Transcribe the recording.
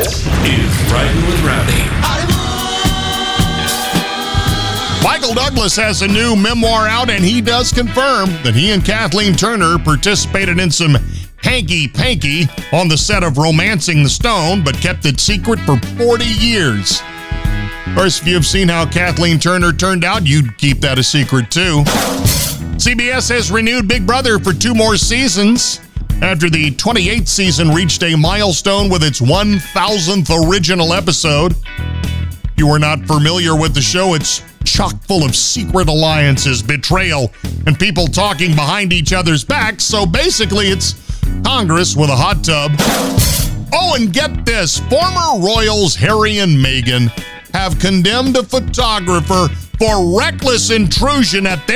This is Riding with Rowdy. Michael Douglas has a new memoir out, and he does confirm that he and Kathleen Turner participated in some hanky-panky on the set of Romancing the Stone, but kept it secret for 40 years. Of course, if you've seen how Kathleen Turner turned out, you'd keep that a secret too. CBS has renewed Big Brother for 2 more seasons after the 28th season reached a milestone with its 1,000th original episode. If you are not familiar with the show, it's chock full of secret alliances, betrayal, and people talking behind each other's backs. So basically, it's Congress with a hot tub. Oh, and get this. Former royals Harry and Meghan have condemned a photographer for reckless intrusion at their